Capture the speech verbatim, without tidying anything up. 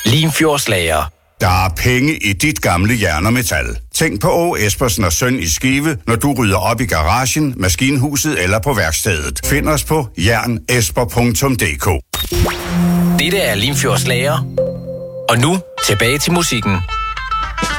Limfjordslager. Der er penge i dit gamle jern og metal. Tænk på Åge Espersen og Søn i Skive, når du rydder op i garagen, maskinhuset eller på værkstedet. Find os på jern esper punktum d k. Dette er Limfjordslager. Og nu tilbage til musikken.